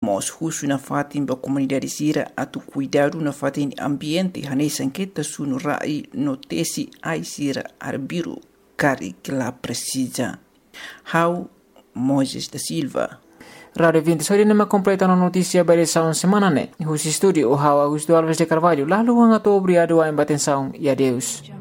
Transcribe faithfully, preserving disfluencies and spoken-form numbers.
Mos husu na fatin ba comunidade sira atu cuidado na fatin ambiente hanesa enqueta sunu rai notesi ai sira arbiru cari que la precisa. How Moses da Silva. Radio vinte só nem me completa a notícia para essa uma semana né. O estúdio o How Augusto Alves de Carvalho lá luang ato obrigado a embatenção e adeus.